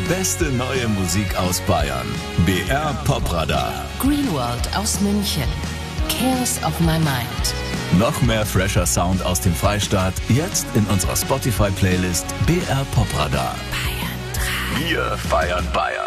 beste neue Musik aus Bayern. BR Popradar. Greenworld aus München. Cares of My Mind. Noch mehr fresher Sound aus dem Freistaat, jetzt in unserer Spotify-Playlist BR Popradar. Bayern 3. Wir feiern Bayern.